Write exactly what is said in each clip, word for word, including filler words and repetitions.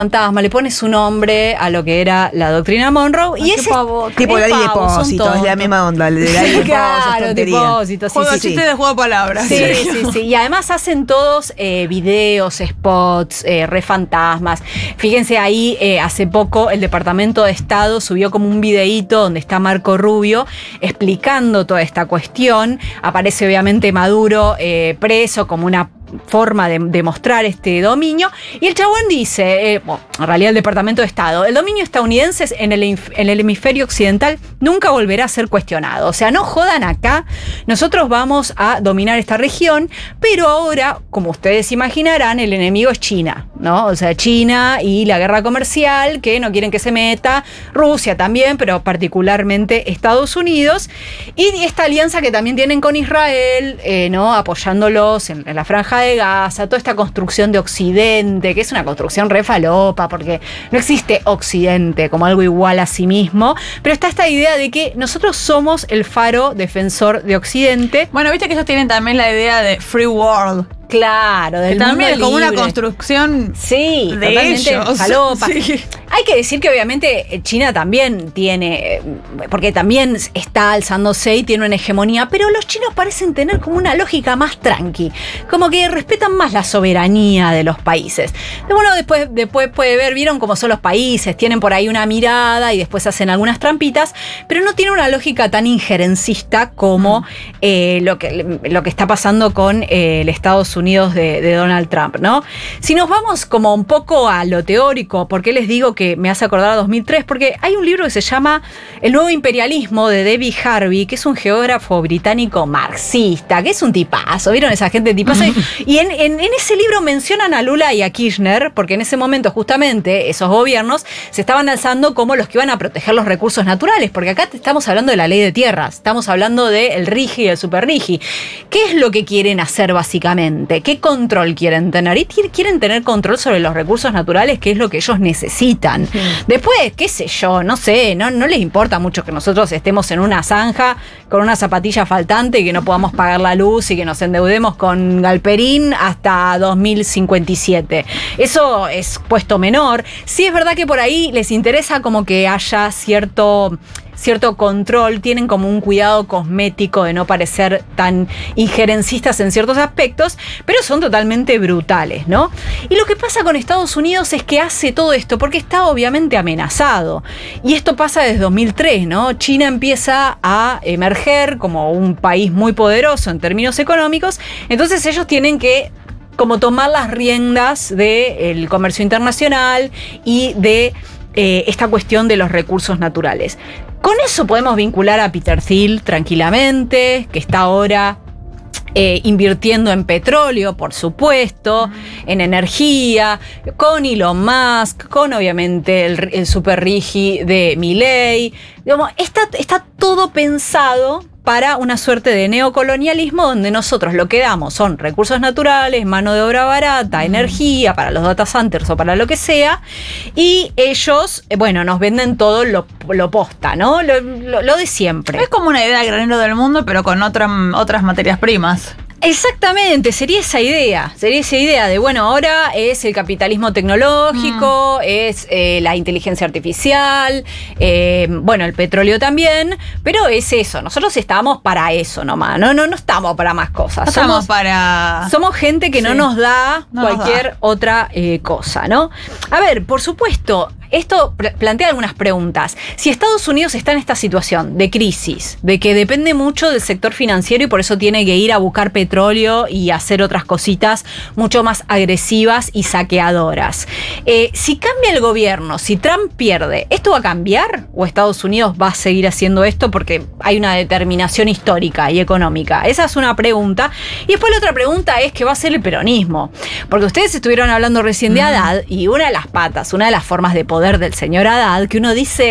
fantasma, le pone su nombre a lo que era la doctrina Monroe. Ay, y ese pavo, tipo la ley de Pósito, es la misma onda, la ley de Pósito. Claro, Depósito, sí, Juego sí, chiste sí. de juego de palabras. Sí, sí, sí. Y además hacen todos eh, videos, spots, eh, re fantasmas. Fíjense ahí, eh, hace poco el Departamento de Estado subió como un videíto donde está Marco Rubio explicando toda esta cuestión. Aparece obviamente Maduro eh, preso como una forma de demostrar este dominio, y el chabón dice, eh, bueno, en realidad el Departamento de Estado, el dominio estadounidense en el, en el hemisferio occidental nunca volverá a ser cuestionado, o sea, no jodan acá, nosotros vamos a dominar esta región, pero ahora, como ustedes imaginarán, el enemigo es China, ¿no? O sea, China y la guerra comercial, que no quieren que se meta, Rusia también, pero particularmente Estados Unidos, y esta alianza que también tienen con Israel, eh, ¿no? Apoyándolos en, en la franja de Gaza, toda esta construcción de Occidente, que es una construcción re falopa, porque no existe Occidente como algo igual a sí mismo, pero está esta idea de que nosotros somos el faro defensor de Occidente. Bueno, viste que ellos tienen también la idea de free world. Claro, del que también es mundo como libre. una construcción Sí, de totalmente ellos. falopa. Sí. Hay que decir que obviamente China también tiene, porque también está alzándose y tiene una hegemonía, pero los chinos parecen tener como una lógica más tranqui, como que respetan más la soberanía de los países. Bueno, después, después puede ver, vieron cómo son los países, tienen por ahí una mirada y después hacen algunas trampitas, pero no tiene una lógica tan injerencista como eh, lo, que, lo que está pasando con eh, el Estados Unidos de, de Donald Trump, ¿no? Si nos vamos como un poco a lo teórico, ¿por qué les digo que me hace acordar a dos mil tres? Porque hay un libro que se llama El nuevo imperialismo, de David Harvey, que es un geógrafo británico marxista, que es un tipazo, ¿vieron esa gente tipazo? Y en, en, en ese libro mencionan a Lula y a Kirchner, porque en ese momento justamente esos gobiernos se estaban alzando como los que iban a proteger los recursos naturales, porque acá estamos hablando de la ley de tierras, estamos hablando del RIGI y el super RIGI. ¿Qué es lo que quieren hacer básicamente? ¿Qué control quieren tener? Y quieren tener control sobre los recursos naturales, que es lo que ellos necesitan. Sí. Después, qué sé yo, no sé, no, no les importa mucho que nosotros estemos en una zanja con una zapatilla faltante y que no podamos pagar la luz y que nos endeudemos con Galperín hasta dos mil cincuenta y siete. Eso es puesto menor. Sí es verdad que por ahí les interesa como que haya cierto... cierto control, tienen como un cuidado cosmético de no parecer tan injerencistas en ciertos aspectos, pero son totalmente brutales, ¿no? Y lo que pasa con Estados Unidos es que hace todo esto porque está obviamente amenazado. Y esto pasa desde dos mil tres, ¿no? China empieza a emerger como un país muy poderoso en términos económicos, entonces ellos tienen que como tomar las riendas del comercio internacional y de eh, esta cuestión de los recursos naturales. Con eso podemos vincular a Peter Thiel tranquilamente, que está ahora eh, invirtiendo en petróleo, por supuesto, en energía, con Elon Musk, con obviamente el, el super RIGI de Milei. Digamos, está, está todo pensado para una suerte de neocolonialismo donde nosotros lo que damos son recursos naturales, mano de obra barata, mm. energía para los data centers o para lo que sea, y ellos, bueno, nos venden todo lo, lo posta, ¿no? Lo, lo, lo de siempre. Es como una idea de granero del mundo, pero con otra, otras materias primas. Exactamente, sería esa idea, sería esa idea de, bueno, ahora es el capitalismo tecnológico, mm. es eh, la inteligencia artificial, eh, bueno, el petróleo también, pero es eso, nosotros estamos para eso nomás, no, no, no estamos para más cosas. No estamos somos, para... Somos gente que sí. no nos da no cualquier nos da. otra eh, cosa, ¿no? A ver, por supuesto, esto plantea algunas preguntas. Si Estados Unidos está en esta situación de crisis, de que depende mucho del sector financiero y por eso tiene que ir a buscar petróleo y hacer otras cositas mucho más agresivas y saqueadoras. Eh, si cambia el gobierno, si Trump pierde, ¿esto va a cambiar? ¿O Estados Unidos va a seguir haciendo esto porque hay una determinación histórica y económica? Esa es una pregunta. Y después la otra pregunta es ¿qué va a ser el peronismo? Porque ustedes estuvieron hablando recién de Haddad y una de las patas, una de las formas de poder del señor Haddad, que uno dice,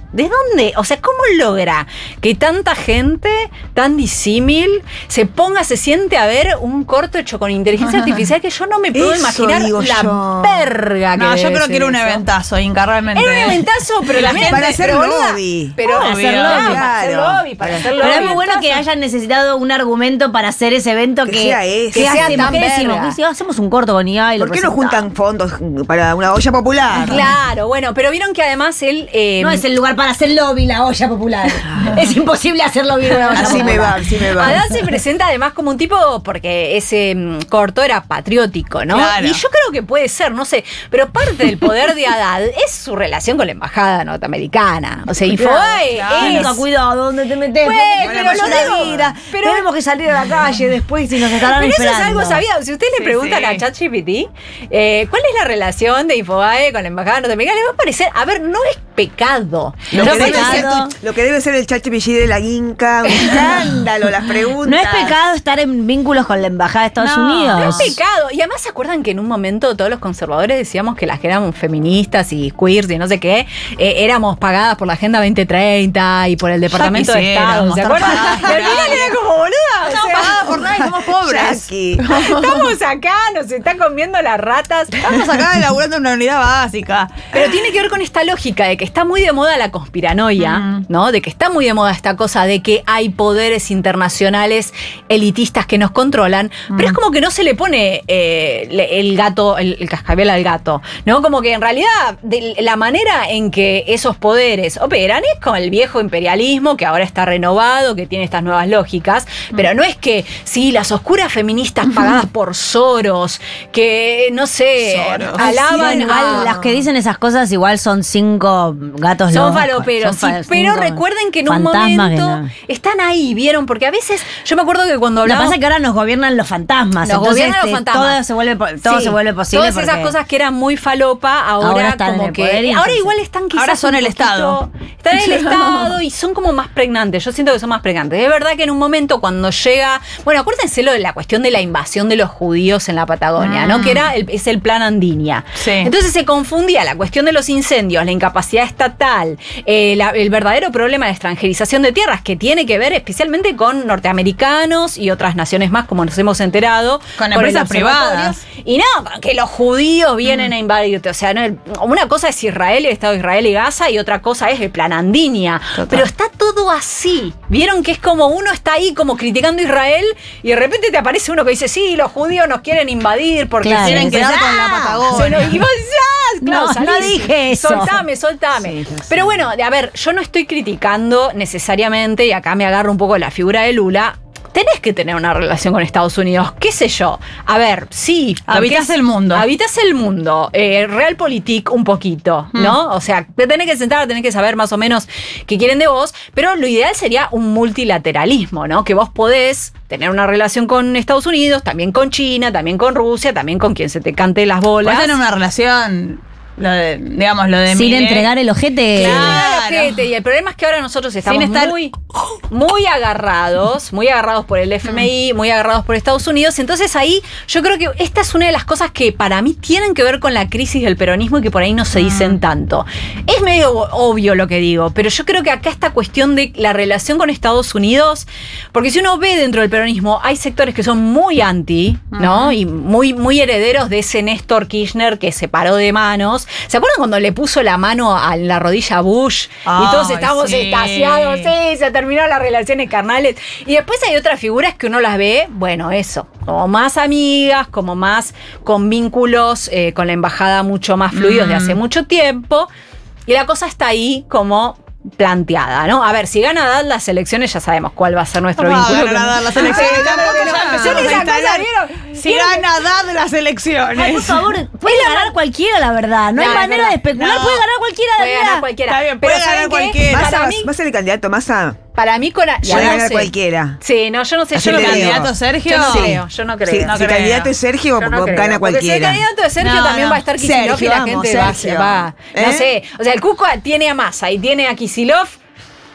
¿De dónde? O sea, ¿cómo logra que tanta gente tan disímil se ponga, se siente a ver un corto hecho con inteligencia artificial que yo no me puedo Eso imaginar digo la yo. verga que No, yo debe creo ser que era un eso. eventazo, Inca, realmente. Era un eventazo, pero la gente... Para hacer pero, boluda, lobby. Pero Obvio. hacer lobby, para hacer Claro. lobby, para hacer lobby. Pero es muy bueno que hayan necesitado un argumento para hacer ese evento Que que, sea ese. que Que sea hacemos, tan ¿qué decimos? verga. ¿Qué si hacemos un corto con I A y lo ¿Por qué no presentamos? juntan fondos para una olla popular? Claro, bueno, pero vieron que además él... eh, No es el lugar para hacer lobby la olla popular. Es imposible hacer lobby en una olla Así me popular. va, así me va. Adán se presenta además como un tipo, porque ese mm, corto era patriótico, ¿no? Claro. Y yo creo que puede ser, no sé, pero parte del poder de Haddad es su relación con la embajada norteamericana. O sea, Infobae claro. es... Tenga cuidado donde te metes. Bueno, porque pero tenemos lo una digo, vida. pero- Tenemos que salir a la calle después y nos estarán Pero eso esperando. es algo sabido. Si ustedes le Sí, preguntan sí. a ChatGPT eh, cuál es la relación de Infobae con la embajada norteamericana, le va a parecer, a ver, no es pecado. Lo, No que es debe ser, pecado. lo que debe ser el ChatGPT de la Inca, un escándalo, las preguntas. No es pecado estar en vínculos con la embajada de Estados No, Unidos. No es pecado. Y además, ¿se acuerdan que en un momento todos los conservadores decíamos que las que éramos feministas y queers y no sé qué, eh, éramos pagadas por la Agenda veinte treinta y por el Departamento de Estado? quisiéramos ¿Se estar acuerdan? pagadas Y al por final alguien. era como boluda. No o estamos sea, pagadas por nadie, somos pobres. Jackie. estamos acá, nos están comiendo las ratas. Estamos acá laburando en una unidad básica. Pero tiene que ver con esta lógica de que está muy de moda la conspiranoia, Mm. ¿no? De que está muy de moda esta cosa de que hay poderes internacionales elitistas que nos controlan, pero es como que no se le pone eh, le- el gato, el, el cascabel al gato, ¿no? Como que en realidad de la manera en que esos poderes operan es con el viejo imperialismo que ahora está renovado, que tiene estas nuevas lógicas, pero no es que, sí, las oscuras feministas pagadas por Soros, que, no sé, Soros. alaban Sí, igual a... las que dicen esas cosas igual son cinco gatos Son locos. faloperos, Son sí, fa- pero cinco recuerden que en un fantasmas que momento no. están ahí, ¿vieron? Porque a veces, yo me acuerdo que cuando Lo que hablamos... pasa es que ahora nos gobiernan los fantasmas. Nos entonces, gobiernan los este, fantasmas. Todo se vuelve, po- todo Sí, se vuelve posible. Todas esas porque- cosas que eran muy falopa, ahora, Ahora están en como el que... poder y ahora entonces- igual están quizás Ahora son un el poquito- Estado. Están en el Estado y son como más pregnantes. Yo siento que son más pregnantes. Es verdad que en un momento cuando llega... Bueno, acuérdense lo de la cuestión de la invasión de los judíos en la Patagonia, ¿no? Que era el, es el plan Andinia. Sí. Entonces se confundía la cuestión de los incendios, la incapacidad estatal, eh, la- el verdadero problema de extranjerización de tierras que tiene que ver especialmente con norteamericanos y otras naciones más, como nos hemos enterado. Con por el empresas observatorio. privadas. Y no, con que los judíos vienen a invadirte. O sea, no, el- una cosa es Israel, el Estado de Israel y Gaza, y otra cosa es el plan Andinia. Total. Pero está todo así. Vieron que es como uno está ahí como criticando a Israel y de repente te aparece uno que dice, sí, los judíos nos quieren invadir porque Claro, quieren entonces, quedar con la ¡ah! Patagonia. Se lo- y vos, ¡ah! Claro, No, no salís. dije eso. Soltame, soltame. Sí, ya sé. Pero bueno, a ver, yo no estoy criticando necesariamente, y acá me agarro un poco la figura de Lula. Tenés que tener una relación con Estados Unidos, qué sé yo. A ver, sí. porque Habitas es- el mundo. Habitas el mundo. Eh, Realpolitik un poquito, ¿no? O sea, te tenés que sentar, tenés que saber más o menos qué quieren de vos, pero lo ideal sería un multilateralismo, ¿no? Que vos podés tener una relación con Estados Unidos, también con China, también con Rusia, también con quien se te cante las bolas. Puedes tener una relación, lo de, digamos, lo de Sin Milei. entregar el ojete. Claro, Claro. gente, y el problema es que ahora nosotros estamos Sin estar- muy, muy agarrados, muy agarrados por el F M I, muy agarrados por Estados Unidos. Entonces ahí yo creo que esta es una de las cosas que para mí tienen que ver con la crisis del peronismo y que por ahí no se dicen tanto. Es medio obvio lo que digo, pero yo creo que acá esta cuestión de la relación con Estados Unidos, porque si uno ve dentro del peronismo, hay sectores que son muy anti, ¿no? Y muy, muy herederos de ese Néstor Kirchner que se paró de manos. ¿Se acuerdan cuando le puso la mano a la rodilla a Bush? Ay, y todos estábamos sí. extasiados, sí, se terminaron las relaciones carnales. Y después hay otras figuras que uno las ve, bueno, eso, como más amigas, como más con vínculos eh, con la embajada mucho más fluidos de hace mucho tiempo. Y la cosa está ahí como planteada, ¿no? A ver, si gana Haddad las elecciones, ya sabemos cuál va a ser nuestro ¿Cómo va a vínculo. ganar con- Haddad las elecciones? Sí, Tampoco pero ya no, empezamos yo ni a esa cosa, instalar. ¿vieron? Si gana Haddad las elecciones. Ay, por favor, puede ganar cualquiera, la verdad. No, No, hay es manera verdad. de especular. No. puede ganar cualquiera, Puede Daniela. ganar cualquiera. Está bien, Pero puede ganar ¿saben qué? cualquiera. ¿Vas Para a, mí, vas a ser el candidato Massa? para mí con... ya Puede no ganar sé. cualquiera. Sí, no, yo no sé, Así yo no le creo. digo. ¿Candidato Sergio? Yo no Sí. creo, yo no creo. Si, No si creo. candidato es Sergio, Yo no creo, gana porque si el cualquiera. candidato de Sergio No, también no. va a estar Kicillof y la Sergio, gente vamos, va, se Sergio. va. No ¿Eh? sé. O sea, el Cuco tiene a Massa y tiene a Kicillof.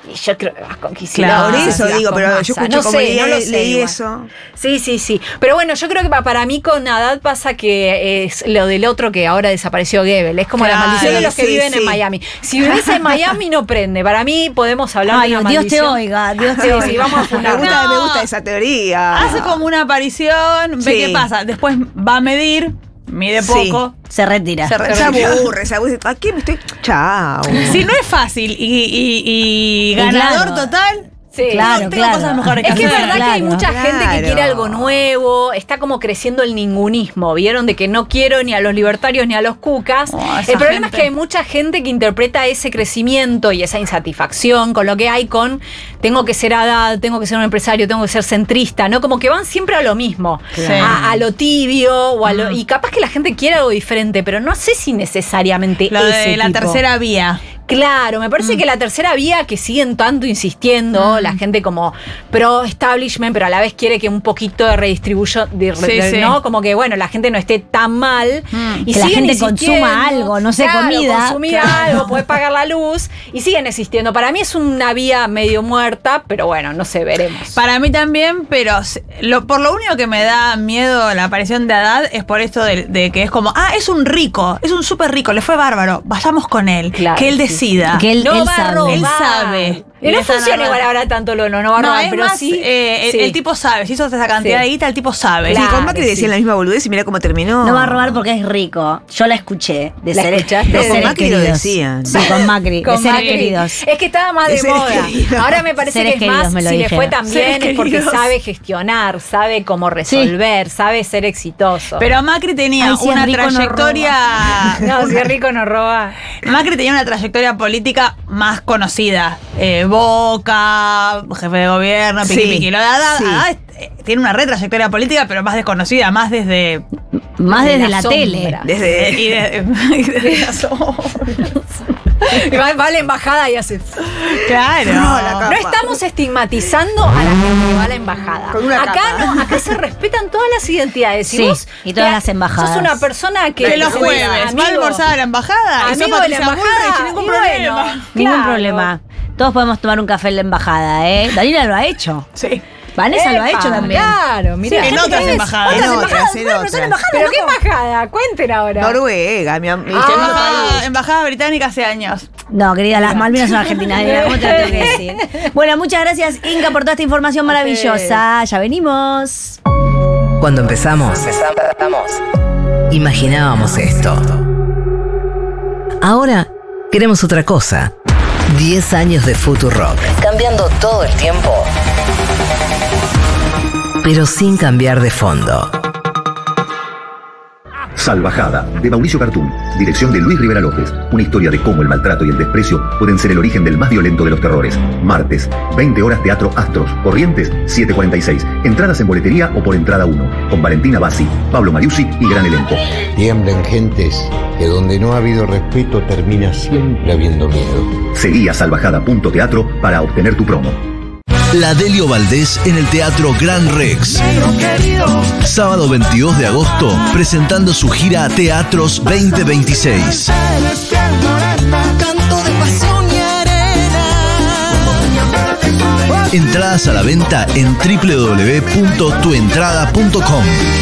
Y yo creo que vas con Kicillof. Claro, Por no sé eso si vas digo, con pero Massa. yo escucho no como sé, leí, no lo sé leí igual. eso. Sí, sí, sí. Pero bueno, yo creo que pa- para mí con Haddad pasa que es lo del otro que ahora desapareció Goebbels. Es como Claro, la maldición de los que sí, viven sí. en Miami. Si vives en Miami no prende. Para mí podemos hablar Ay, de una Dios te maldición. oiga, Dios te Sí, oiga. sí, vamos a Me fundar. gusta, No. me gusta esa teoría. Hace como una aparición, ve Sí. qué pasa. Después va a medir, mide Sí. poco. Se retira. Se Se aburre, se aburre. ¿A qué me estoy? Chao. Si no es fácil y, y- y Y ganador claro. total, Sí. Claro, no tengo claro. cosas mejores que Es que es hacer. verdad que hay Claro, mucha gente que claro. quiere algo nuevo, está como creciendo el ningunismo, ¿vieron? De que no quiero ni a los libertarios ni a los cucas. Oh, esa el problema gente. es que hay mucha gente que interpreta ese crecimiento y esa insatisfacción con lo que hay con tengo que ser Haddad, tengo que ser un empresario, tengo que ser centrista, ¿no? Como que van siempre a lo mismo, Sí. a, a lo tibio, o a lo, Mm. y capaz que la gente quiere algo diferente, pero no sé si necesariamente Lo ese de la tipo. tercera vía. Claro, me parece Mm. que la tercera vía que siguen tanto insistiendo, Mm. la gente como pro establishment, pero a la vez quiere que un poquito de redistribución, de, Sí, de- sí. ¿no? Como que bueno, la gente no esté tan mal Mm. y Que la siguen gente consuma insistiendo. algo, no sé, Claro, comida. consumir Claro. algo, podés pagar la luz y siguen existiendo. Para mí es una vía medio muerta, pero bueno, no sé, veremos. Para mí también, pero se- lo, por lo único que me da miedo la aparición de Haddad es por esto de, de que es como, ah, es un rico, es un súper rico, le fue bárbaro, vayamos con él, Claro, que él sí. decida. Que él, no él va a sabe. robar. Él sabe. Y no Él está funciona narrando. igual ahora tanto lo no, no va a No, robar, es pero más, sí. eh, el, sí. el tipo sabe, si hizo esa cantidad Sí. de guita, el tipo sabe. Sí, Claro, con Macri decían sí. la misma boludez y mira cómo terminó. No va a robar porque es rico. Yo la escuché. De ¿La seres, escuchaste? de No, con seres Macri lo queridos. decían. Sí, con Macri. Con de seres Macri. queridos. Es que estaba más De de, seres moda. queridos. Ahora me parece Seres que es queridos más, me lo si le dijeron. fue tan Seres bien es porque queridos. sabe gestionar, sabe cómo resolver, sabe ser exitoso. Pero Macri tenía Ay, si es una rico, no trayectoria. no, si es rico no roba. Macri tenía una trayectoria política más conocida. Eh, Boca, jefe de gobierno, piqui Sí, piqui. Lo de Haddad, sí. Haddad, eh, tiene una re trayectoria política, pero más desconocida, más desde. Más Desde desde la la, sombra. tele. Desde. y de- y desde las sombras. Y va, va a la embajada y hace. Claro. No, la No estamos estigmatizando a la gente que va a la embajada. Con una acá capa. no, acá se respetan todas las identidades. Si Sí, vos y todas te- las embajadas. Sos una persona que. Que los que- jueves va a amigo- almorzar a la embajada. y sos Amigo de la Patricia embajada. Bullrich, ningún y problema. bueno, Ningún claro. problema. Todos podemos tomar un café en la embajada, ¿eh? Daniela lo ha hecho. Sí. Vanessa lo ha Epa, hecho también. Claro, mira. Sí, en otras embajadas. En Otras otras, embajadas. en Bueno, otras. son embajadas. ¿Pero qué embajada? Cuenten ahora. Noruega, mi am- mi Ah. segundo Embajada, país. embajada británica hace años. No, querida, las Malvinas son argentinas, Daniela, ¿cómo te lo tengo que decir? Bueno, muchas gracias, Inca, por toda esta información maravillosa. Ya venimos. Cuando empezamos, imaginábamos esto. Ahora queremos otra cosa. diez años de Futurock. Cambiando todo el tiempo, pero sin cambiar de fondo. Salvajada, de Mauricio Cartún, dirección de Luis Rivera López. Una historia de cómo el maltrato y el desprecio pueden ser el origen del más violento de los terrores. Martes, veinte horas, Teatro Astros. Corrientes, siete cuarenta y seis. Entradas en boletería o por entrada uno. Con Valentina Bassi, Pablo Mariucci y gran elenco. Tiemblen gentes, que donde no ha habido respeto termina siempre habiendo miedo. Seguí a salvajada punto teatro para obtener tu promo. La Delio Valdés en el Teatro Gran Rex. Sábado veintidós de agosto, presentando su gira Teatros veinte veintiséis. Entradas a la venta en doble u doble u doble u punto tu entrada punto com.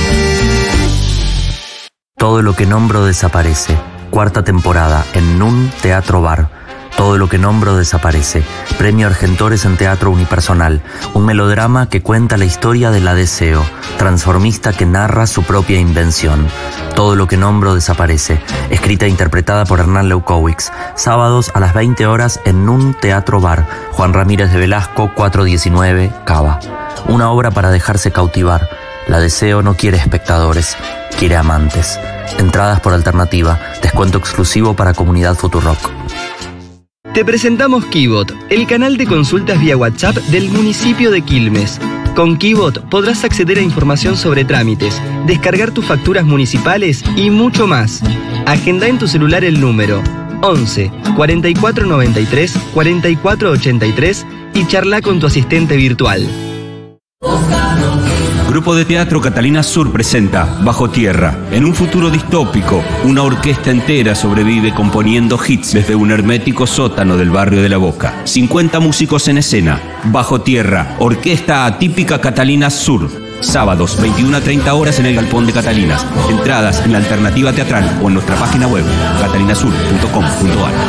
Todo lo que nombro desaparece. Cuarta temporada en Nun Teatro Bar. Todo lo que nombro desaparece. Premio Argentores en Teatro Unipersonal. Un melodrama que cuenta la historia del Adeseo, transformista que narra su propia invención. Todo lo que nombro desaparece. Escrita e interpretada por Hernán Leucowicz. Sábados a las veinte horas en Nun Teatro Bar. Juan Ramírez de Velasco, cuatrocientos diecinueve, Cava. Una obra para dejarse cautivar. La Deseo no quiere espectadores, quiere amantes. Entradas por alternativa. Descuento exclusivo para Comunidad Futurock. Te presentamos Kibot, el canal de consultas vía WhatsApp del municipio de Quilmes. Con Kibot podrás acceder a información sobre trámites, descargar tus facturas municipales y mucho más. Agenda en tu celular el número once, cuarenta y cuatro noventa y tres, cuarenta y cuatro ochenta y tres y charla con tu asistente virtual. Grupo de Teatro Catalina Sur presenta Bajo Tierra. En un futuro distópico, una orquesta entera sobrevive componiendo hits desde un hermético sótano del barrio de La Boca. cincuenta músicos en escena. Bajo Tierra, Orquesta Atípica Catalina Sur. Sábados, veintiuna a treinta horas en el Galpón de Catalinas. Entradas en la Alternativa Teatral o en nuestra página web, catalina sur punto com punto a r.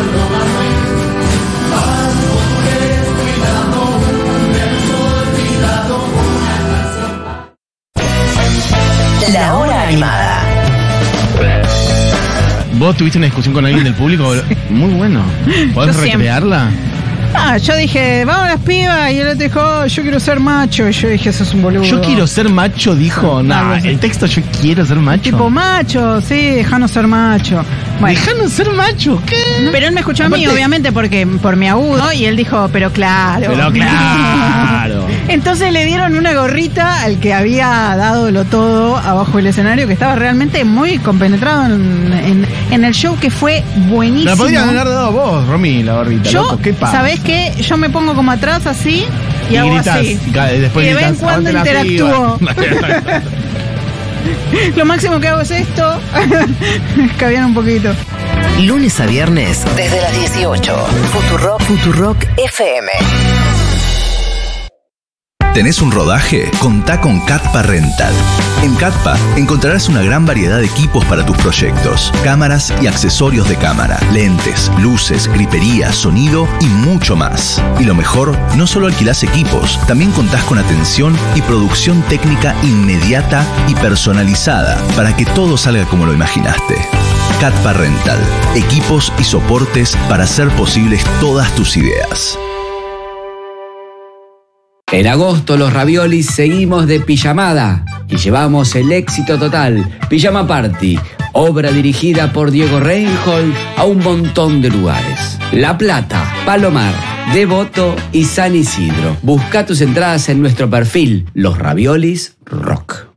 La hora animada. ¿Vos tuviste una discusión con alguien del público? Muy bueno. ¿Podés Yo siempre. recrearla? Ah, yo dije, vamos a las pibas, y el otro dijo, oh, yo quiero ser macho, y yo dije, eso es un boludo. Yo quiero ser macho, dijo. No, nah, el texto yo quiero ser macho. Tipo macho, sí, dejanos ser macho. Bueno. Dejanos ser macho, ¿qué? Pero él me escuchó Aparte, a mí, obviamente, porque por mi agudo, y él dijo, pero claro. Pero claro. Entonces le dieron una gorrita al que había dado lo todo abajo del escenario, que estaba realmente muy compenetrado en, en, en el show, que fue buenísimo. La podrías haber dado vos, Romy, la gorrita. Yo, loco, ¿qué pasa? ¿sabés qué? Yo me pongo como atrás así y, y hago gritas, así. Después y de vez en gritas, cuando interactúo. Lo máximo que hago es esto. Escabiar un poquito. Lunes a viernes desde las dieciocho. Futurock, Futurock F M. ¿Tenés un rodaje? Contá con Catpa Rental. En Catpa encontrarás una gran variedad de equipos para tus proyectos, cámaras y accesorios de cámara, lentes, luces, gripería, sonido y mucho más. Y lo mejor, no solo alquilás equipos, también contás con atención y producción técnica inmediata y personalizada para que todo salga como lo imaginaste. Catpa Rental, equipos y soportes para hacer posibles todas tus ideas. En agosto los Raviolis seguimos de pijamada y llevamos el éxito total. Pijama Party, obra dirigida por Diego Reinhold a un montón de lugares. La Plata, Palomar, Devoto y San Isidro. Busca tus entradas en nuestro perfil, Los Raviolis Rock.